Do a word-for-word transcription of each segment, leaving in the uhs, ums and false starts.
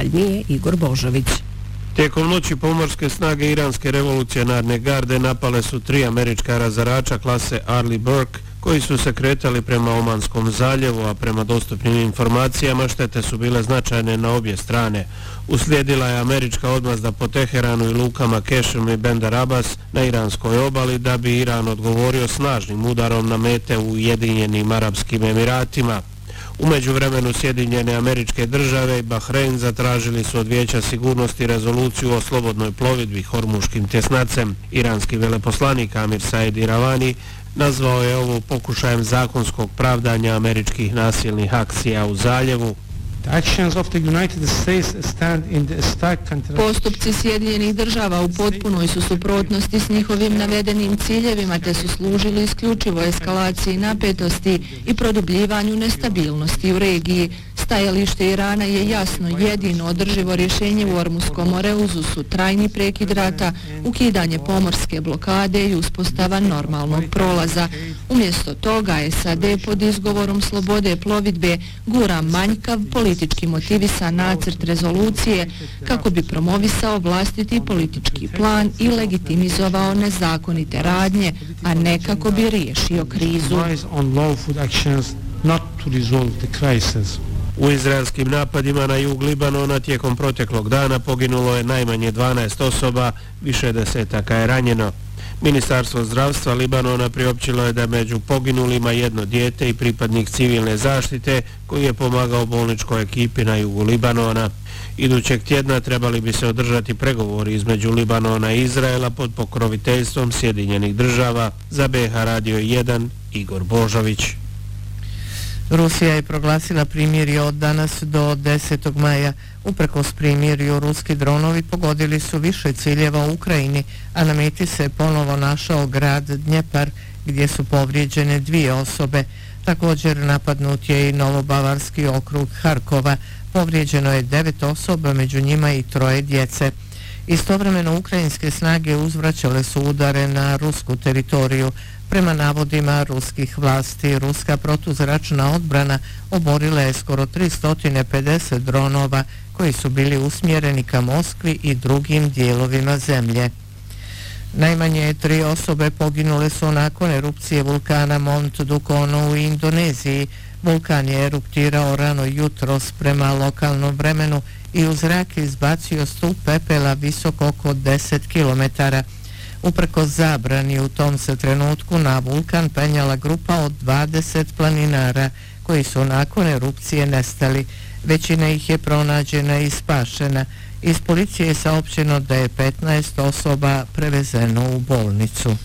Detaljnije Igor Božović. Tijekom noći pomorske snage iranske revolucionarne garde napale su tri američka razarača klase Arleigh Burke koji su se kretali prema Omanskom zaljevu, a prema dostupnim informacijama štete su bile značajne na obje strane. Uslijedila je američka odmazda po Teheranu i lukama Kešem i Bandar Abbas na iranskoj obali da bi Iran odgovorio snažnim udarom na mete u Ujedinjenim Arapskim Emiratima. U međuvremenu Sjedinjene Američke Države i Bahrein zatražili su od Vijeća sigurnosti rezoluciju o slobodnoj plovidbi Hormuškim tjesnacem. Iranski veleposlanik Amir Said Iravani nazvao je ovo pokušajem zakonskog pravdanja američkih nasilnih akcija u zaljevu. Postupci Sjedinjenih država u potpunoj su suprotnosti s njihovim navedenim ciljevima te su služili isključivo eskalaciji napetosti i produbljivanju nestabilnosti u regiji. Stajalište Irana je jasno, jedino održivo rješenje u Ormuskom moreuzu su trajni prekid rata, ukidanje pomorske blokade i uspostava normalnog prolaza. Umjesto toga S A D pod izgovorom slobode plovidbe gura manjkav politički motivisan nacrt rezolucije kako bi promovisao vlastiti politički plan i legitimizovao nezakonite radnje, a ne kako bi riješio krizu. U izraelskim napadima na jug Libanona tijekom proteklog dana poginulo je najmanje dvanaest osoba, više desetaka je ranjeno. Ministarstvo zdravstva Libanona priopćilo je da među poginulima jedno dijete i pripadnik civilne zaštite koji je pomagao bolničkoj ekipi na jugu Libanona. Idućeg tjedna trebali bi se održati pregovori između Libanona i Izraela pod pokroviteljstvom Sjedinjenih država. Za B H Radio jedan Igor Božović. Rusija je proglasila primirje od danas do desetog maja. Uprkos primirju, ruski dronovi pogodili su više ciljeva u Ukrajini, a na meti se ponovo našao grad Dnjepar, gdje su povrijeđene dvije osobe. Također napadnut je i novobavarski okrug Harkova. Povrijeđeno je devet osoba, među njima i troje djece. Istovremeno ukrajinske snage uzvraćale su udare na rusku teritoriju. Prema navodima ruskih vlasti, ruska protuzračna odbrana oborila je skoro tristo pedeset dronova koji su bili usmjereni ka Moskvi i drugim dijelovima zemlje. Najmanje tri osobe poginule su nakon erupcije vulkana Mont Dukono u Indoneziji. Vulkan je eruptirao rano jutros prema lokalnom vremenu i u zrak izbacio stup pepela visok oko deset kilometara. Uprkos zabrani u tom se trenutku na vulkan penjala grupa od dvadeset planinara koji su nakon erupcije nestali. Većina ih je pronađena i spašena. Iz policije je saopćeno da je petnaest osoba prevezeno u bolnicu.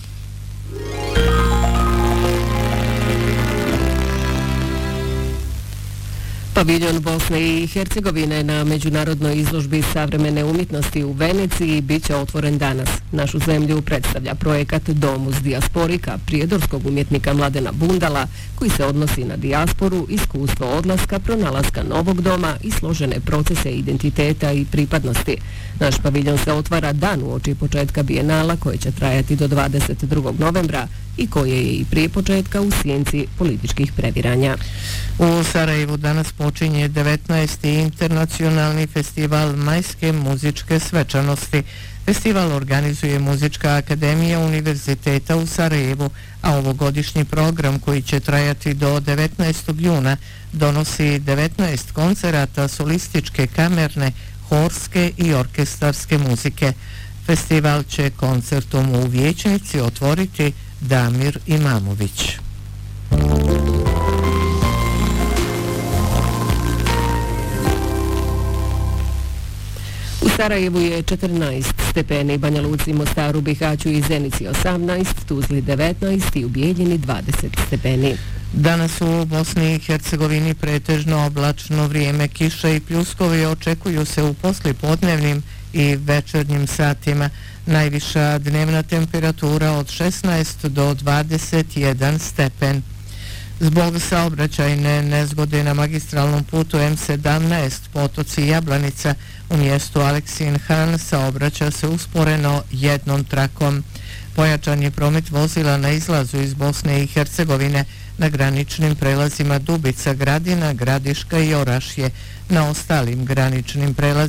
Paviljon Bosne i Hercegovine na međunarodnoj izložbi savremene umjetnosti u Veneciji bit će otvoren danas. Našu zemlju predstavlja projekat Domus dijasporika prijedorskog umjetnika Mladena Bundala, koji se odnosi na dijasporu, iskustvo odlaska, pronalaska novog doma i složene procese identiteta i pripadnosti. Naš paviljon se otvara dan uoči početka bijenala koje će trajati do dvadeset drugog novembra i koje je i prije početka u sjenci političkih previranja. U Sarajevu danas počinje devetnaesti internacionalni festival majske muzičke svečanosti. Festival organizuje Muzička akademija Univerziteta u Sarajevu, a ovogodišnji program koji će trajati do devetnaestog juna donosi devetnaest koncerata solističke, kamerne, horske i orkestarske muzike. Festival će koncertom u Vijećnici otvoriti Damir Imamović. U Sarajevu je četrnaest stepeni, Banja Luci, Mostaru, Bihaću i Zenici osamnaest, Tuzli devetnaest i u Bijeljini dvadeset stepeni. Danas u Bosni i Hercegovini pretežno oblačno vrijeme, kiša i pljuskovi očekuju se u poslijepodnevnim i večernjim satima. Najviša dnevna temperatura od šesnaest do dvadeset jedan stepen. Zbog saobraćajne nezgode na magistralnom putu M sedamnaest Potoci Jablanica u mjestu Aleksin Han saobraća se usporeno jednom trakom. Pojačan je promet vozila na izlazu iz Bosne i Hercegovine na graničnim prelazima Dubica, Gradina, Gradiška i Orašje. Na ostalim graničnim prelazima